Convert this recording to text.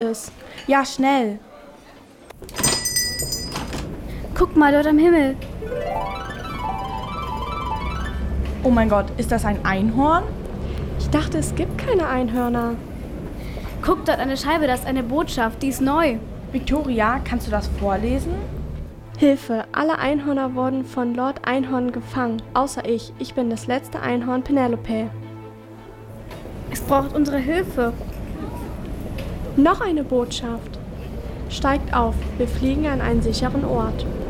ist. Ja, schnell. Guck mal dort am Himmel. Oh mein Gott, ist das ein Einhorn? Ich dachte, es gibt keine Einhörner. Guck dort an der Scheibe, das ist eine Botschaft, die ist neu. Victoria, kannst du das vorlesen? Hilfe, alle Einhörner wurden von Lord Einhorn gefangen, außer ich. Ich bin das letzte Einhorn Penelope. Es braucht unsere Hilfe. Noch eine Botschaft. Steigt auf, wir fliegen an einen sicheren Ort.